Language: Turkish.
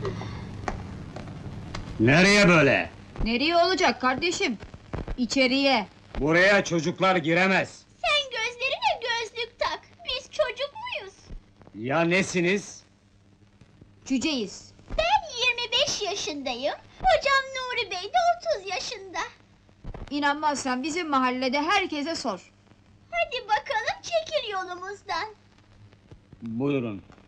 Nereye böyle? Nereye olacak kardeşim? İçeriye. Buraya çocuklar giremez. Sen gözlerine gözlük tak. Biz çocuk muyuz? Ya nesiniz? Cüceyiz. Ben 25 yaşındayım. Hocam Nuri Bey de 30 yaşında. İnanmazsan bizim mahallede herkese sor. Hadi bakalım çekil yolumuzdan. Buyurun.